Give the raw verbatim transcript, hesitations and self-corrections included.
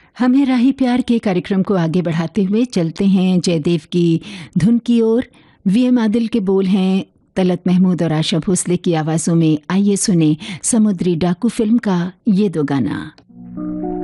हम हैं राही प्यार के कार्यक्रम को आगे बढ़ाते हुए चलते हैं जयदेव की धुन की ओर। वी एम आदिल के बोल हैं तलत महमूद और आशा भोसले की आवाज़ों में। आइए सुने समुद्री डाकू फिल्म का ये दो गाना।